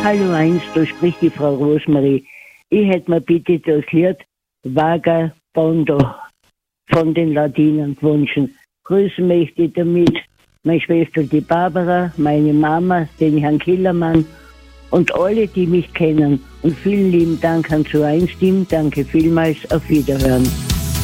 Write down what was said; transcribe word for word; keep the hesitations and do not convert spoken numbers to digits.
Hallo eins, da spricht die Frau Rosmarie. Ich hätte mir bitte das Lied Vagabondo von den Latinern gewünscht. Grüßen möchte ich damit meine Schwester die Barbara, meine Mama, den Herrn Killermann und alle, die mich kennen. Und vielen lieben Dank an zu eins Team. Danke vielmals. Auf Wiederhören.